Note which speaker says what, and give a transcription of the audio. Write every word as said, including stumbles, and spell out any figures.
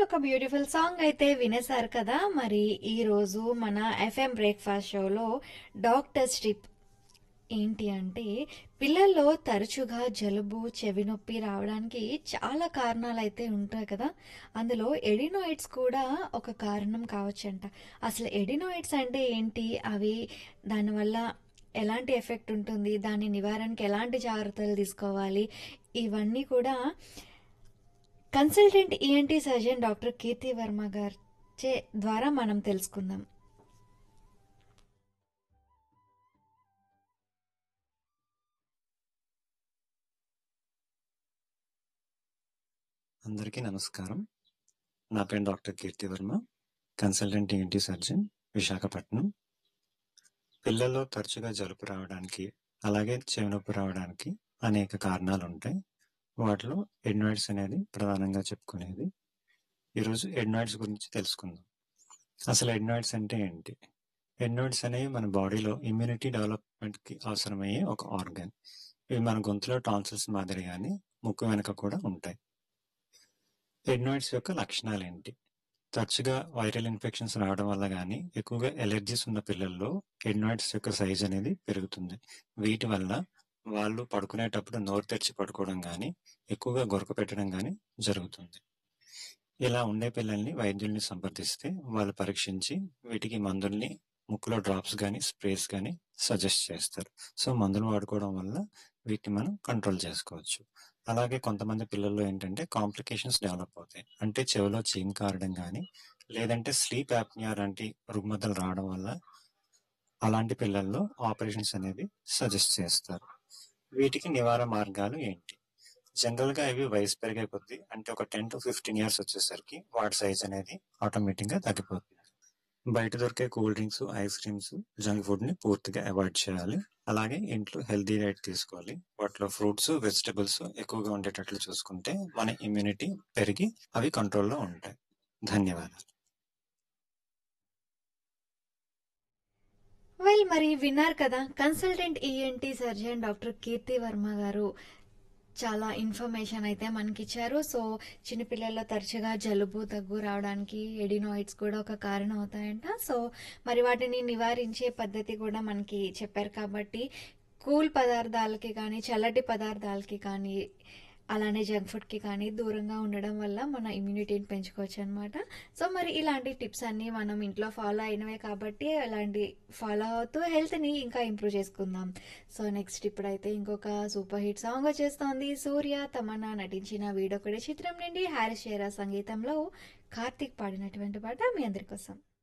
Speaker 1: ఒక beautiful song అయితే వినేశారు కదా! మరి ఈరోజు మన ఎఫ్ఎం బ్రేక్‌ఫాస్ట్ షోలో డాక్టర్ స్ట్రిప్ ఏంటి అంటే, పిల్లల్లో తరచుగా జలుబు, చెవి నొప్పి రావడానికి చాలా కారణాలైతే ఉంటాయి కదా! అందులో ఎడినోయిడ్స్ కూడా ఒక కారణం కావచ్చంట. అసలు ఎడినోయిడ్స్ అంటే ఏంటి? అవి దానివల్ల ఎలాంటి ఎఫెక్ట్ ఉంటుంది? దాని నివారణకి ఎలాంటి జాగ్రత్తలు తీసుకోవాలి? ఇవన్నీ కూడా కన్సల్టెంట్ ఈఎన్టీ సర్జన్ డాక్టర్ కీర్తి వర్మ గారిచే ద్వారా మనం తెలుసుకుందాం.
Speaker 2: అందరికీ నమస్కారం. నా పేరు డాక్టర్ కీర్తి Varma, consultant ENT surgeon, Visakhapatnam. పిల్లల్లో తరచుగా జలుబు రావడానికి, అలాగే చెవి నొప్పి రావడానికి అనేక కారణాలు ఉంటాయి. వాటిలో ఎడ్నాయిడ్స్ అనేది ప్రధానంగా చెప్పుకునేది. ఈరోజు ఎడ్నాయిడ్స్ గురించి తెలుసుకుందాం. అసలు ఎడ్నాయిడ్స్ అంటే ఏంటి? ఎడ్నాయిడ్స్ అనేవి మన బాడీలో ఇమ్యూనిటీ డెవలప్మెంట్కి అవసరమయ్యే ఒక ఆర్గన్. ఇవి మన గొంతులో టాన్సిల్స్ మాదిరిగానే ముక్కు వెనక కూడా ఉంటాయి. ఎడ్నాయిడ్స్ యొక్క లక్షణాలు ఏంటి? తరచుగా వైరల్ ఇన్ఫెక్షన్స్ రావడం వల్ల కానీ, ఎక్కువగా ఎలర్జీస్ ఉన్న పిల్లల్లో ఎడ్నాయిడ్స్ యొక్క సైజ్ అనేది పెరుగుతుంది. వీటి వల్ల వాళ్ళు పడుకునేటప్పుడు నోరు తెరిచి పడుకోవడం కానీ, ఎక్కువగా గొరక పెట్టడం కానీ జరుగుతుంది. ఇలా ఉండే పిల్లల్ని వైద్యుల్ని సంప్రదిస్తే వాళ్ళు పరీక్షించి వీటికి మందుల్ని ముక్కులో డ్రాప్స్ కానీ స్ప్రేస్ కానీ సజెస్ట్ చేస్తారు. సో మందులు వాడుకోవడం వల్ల వీటిని మనం కంట్రోల్ చేసుకోవచ్చు. అలాగే కొంతమంది పిల్లల్లో ఏంటంటే కాంప్లికేషన్స్ డెవలప్ అవుతాయి. అంటే చెవిలో చీమ్ కారడం కానీ, లేదంటే స్లీప్ యాప్నియా లాంటి రుగ్మతలు రావడం వల్ల అలాంటి పిల్లల్లో ఆపరేషన్స్ అనేది సజెస్ట్ చేస్తారు. వీటికి నివారణ మార్గాలు ఏంటి? జనరల్గా ఇవి వయసు పెరిగే కొద్దీ, అంటే ఒక టెన్ టు ఫిఫ్టీన్ ఇయర్స్ వచ్చేసరికి వాటి సైజ్ అనేది ఆటోమేటిక్గా తగ్గిపోతుంది. బయట దొరికే cool drinks, ice creams, junk food ని పూర్తిగా అవాయిడ్ చేయాలి. అలాగే ఇంట్లో హెల్తీ డైట్ తీసుకోవాలి. వాటిలో ఫ్రూట్స్, వెజిటబుల్స్ ఎక్కువగా ఉండేటట్లు చూసుకుంటే మన ఇమ్యూనిటీ పెరిగి అవి కంట్రోల్లో ఉంటాయి. ధన్యవాదాలు.
Speaker 1: వెల్ మరి విన్నారు కదా! కన్సల్టెంట్ ఈఎన్టీ సర్జన్ డాక్టర్ కీర్తి వర్మ గారు చాలా ఇన్ఫర్మేషన్ అయితే మనకిచ్చారు. సో చిన్నపిల్లల్లో తరచుగా జలుబు, దగ్గు రావడానికి ఎడినోయిడ్స్ కూడా ఒక కారణం అవుతాయంట. సో మరి వాటిని నివారించే పద్ధతి కూడా మనకి చెప్పారు కాబట్టి కూల్ పదార్థాలకి కానీ, చల్లటి పదార్థాలకి కానీ, అలానే జంక్ ఫుడ్కి కానీ దూరంగా ఉండడం వల్ల మన ఇమ్యూనిటీని పెంచుకోవచ్చు అనమాట. సో మరి ఇలాంటి టిప్స్ అన్నీ మనం ఇంట్లో ఫాలో అయినవే కాబట్టి అలాంటి ఫాలో అవుతూ హెల్త్ని ఇంకా ఇంప్రూవ్ చేసుకుందాం. సో నెక్స్ట్ ఇప్పుడైతే ఇంకొక సూపర్ హిట్ సాంగ్ వచ్చేస్తోంది. సూర్య తమన్నా నటించిన వీడొకడి చిత్రం నుండి హారిస్ షేరా సంగీతంలో కార్తీక్ పాడినటువంటి పాట మీ అందరి కోసం.